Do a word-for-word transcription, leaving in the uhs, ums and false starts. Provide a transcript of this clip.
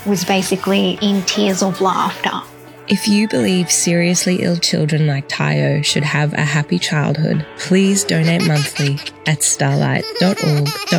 was basically in tears of laughter. If you believe seriously ill children like Tayo should have a happy childhood, please donate monthly at starlight dot org dot